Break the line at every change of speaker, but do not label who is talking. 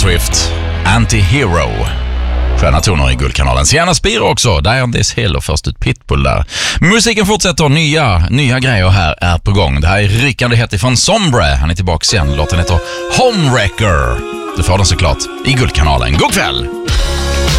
Swift, Anti-Hero. Sköna toner i Guldkanalen. Sienna Spiro också, Dion This Hill och först ut Pitbull där. Musiken fortsätter, nya grejer här är på gång. Det här är rykande hett ifrån Sombre. Han är tillbaka igen, låten heter Homewrecker. Du får den såklart i Guldkanalen. God kväll!